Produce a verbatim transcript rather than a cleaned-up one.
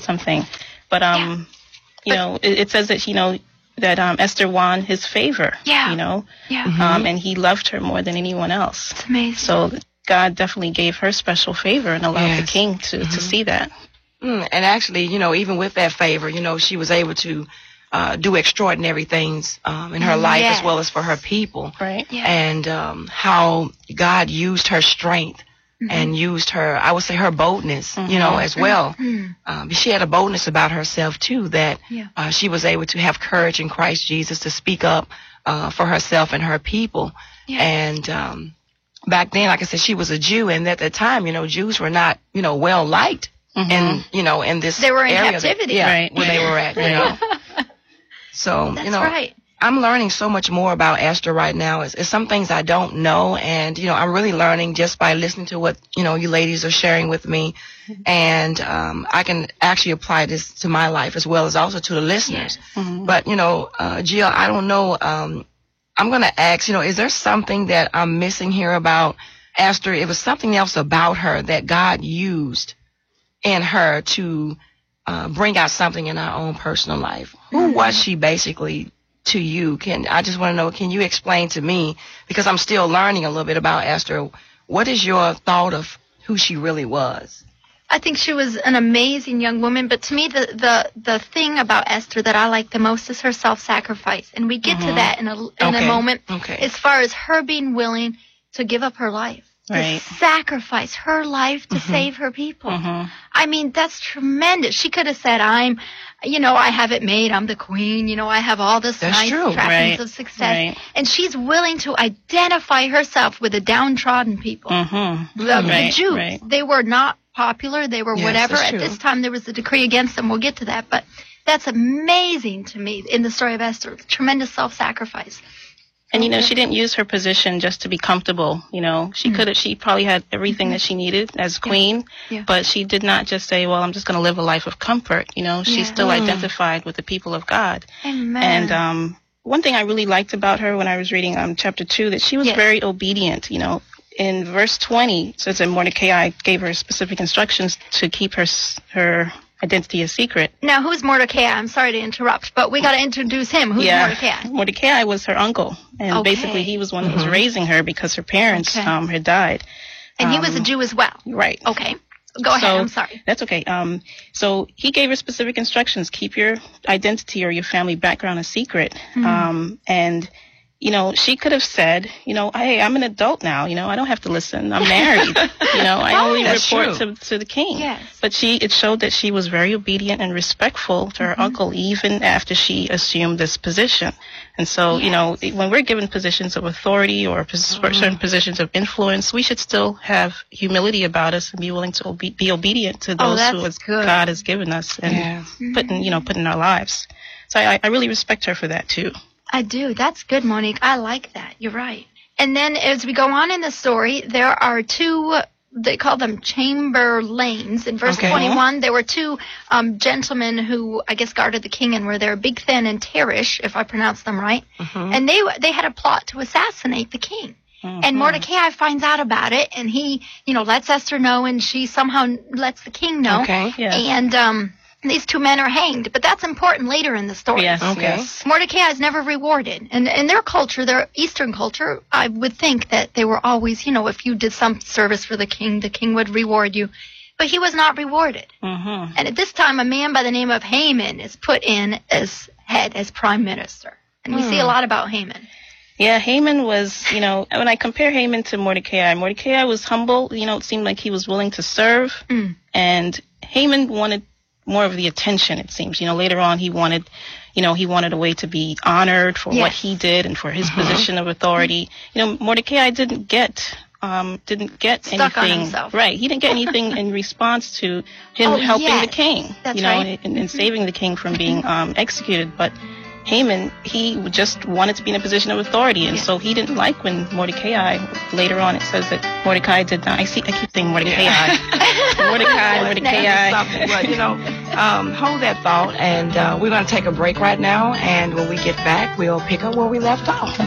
something. But, um, yeah. you know, it, it says that, you know, that um, Esther won his favor, yeah. you know, yeah. mm-hmm. um, and he loved her more than anyone else. It's amazing. So God definitely gave her special favor and allowed yes. the king to, mm-hmm. to see that. Mm, and actually, you know, even with that favor, you know, she was able to uh, do extraordinary things um, in her life yes. as well as for her people. Right. Yeah. And um, how God used her strength mm-hmm. and used her, I would say her boldness, mm-hmm. you know, as well. Mm-hmm. Um, she had a boldness about herself, too, that yeah. uh, she was able to have courage in Christ Jesus to speak up uh, for herself and her people. Yeah. And um, back then, like I said, she was a Jew. And at the time, you know, Jews were not, you know, well liked. Mm-hmm. And, you know, in this they were in area captivity. That, yeah, right. where they were at, you know. So, That's you know, right. I'm learning so much more about Esther right now. It's, it's some things I don't know. And, you know, I'm really learning just by listening to what, you know, you ladies are sharing with me. And um, I can actually apply this to my life as well as also to the listeners. Yes. Mm-hmm. But, you know, uh, Jill, I don't know. Um, I'm going to ask, you know, is there something that I'm missing here about Esther? It was something else about her that God used in her to uh, bring out something in our own personal life. Who mm-hmm. was she basically to you? Can I just want to know, can you explain to me, because I'm still learning a little bit about Esther, what is your thought of who she really was? I think she was an amazing young woman, but to me the, the, the thing about Esther that I like the most is her self-sacrifice. And we get mm-hmm. to that in a, in okay. a moment okay. as far as her being willing to give up her life. Right. To sacrifice her life to mm-hmm. save her people. Mm-hmm. I mean, that's tremendous. She could have said, I'm, you know, I have it made. I'm the queen. You know, I have all this that's nice true. trappings right. of success. Right. And she's willing to identify herself with the downtrodden people. Mm-hmm. The, right. the Jews, right. they were not popular. They were yes, whatever. that's At true. this time, there was a decree against them. We'll get to that. But that's amazing to me in the story of Esther. Tremendous self-sacrifice. And, you know, she didn't use her position just to be comfortable. You know, she Mm. could have, she probably had everything Mhm. that she needed as queen, Yeah. but she did not just say, well, I'm just going to live a life of comfort. You know, she Yeah. still Mm. identified with the people of God. Amen. And um, one thing I really liked about her when I was reading um, chapter two, that she was Yes. very obedient. You know, in verse twenty, it says that Mordecai gave her specific instructions to keep her s- her identity a secret. Now, who's Mordecai? I'm sorry to interrupt, but we got to introduce him. Who's yeah, Mordecai? Mordecai was her uncle, and Okay. basically he was one that was Mhm. raising her because her parents Okay. um, had died. And he was a Um, Jew as well. Right. Okay. Go ahead. So- I'm sorry. That's okay. Um, so he gave her specific instructions: keep your identity or your family background a secret. Mhm. Um, and you know, she could have said, you know, hey, I'm an adult now. You know, I don't have to listen. I'm married. you know, I only That's report true. to to the king. Yes. But she, it showed that she was very obedient and respectful to her Mhm. uncle, even after she assumed this position. And so, you know, when we're given positions of authority or pos- Mhm. certain positions of influence, we should still have humility about us and be willing to obe- be obedient to those that's who has, good. God has given us and Yeah. put in, you know, put in our lives. So I, I really respect her for that too. I do. That's good, Monique. I like that. You're right. And then as we go on in the story, there are two, they call them chamberlains. In verse Okay. twenty-one, there were two um, gentlemen who, I guess, guarded the king and were there, Bigthan and Teresh, if I pronounce them right. Mhm. And they they had a plot to assassinate the king. And Mhm. Mordecai finds out about it, and he, you know, lets Esther know, and she somehow lets the king know. Okay. Yes. And um, these two men are hanged. But that's important later in the story. Yes. Okay. Yes. Mordecai is never rewarded. And in their culture, their Eastern culture, I would think that they were always, you know, if you did some service for the king, the king would reward you. But he was not rewarded. Mm-hmm. And at this time, a man by the name of Haman is put in as head, as prime minister. And we Hmm. see a lot about Haman. Yeah, Haman was, you know, when I compare Haman to Mordecai, Mordecai was humble. You know, it seemed like he was willing to serve. Mm. And Haman wanted more of the attention, it seems. You know, later on he wanted, you know, he wanted a way to be honored for Yes. what he did and for his Uh-huh. position of authority. You know, Mordecai didn't get, um, didn't get Stuck on anything. himself. Right. He didn't get anything in response to him Oh, helping yes. the king, That's you know, right. and, and saving the king from being um, executed. But Haman, he just wanted to be in a position of authority, and Yeah. so he didn't like when Mordecai, later on it says that Mordecai did not, I see, I keep saying Mordecai, Mordecai, Mordecai. Something, but, you know, um, hold that thought, and uh, we're going to take a break right now, and when we get back, we'll pick up where we left off.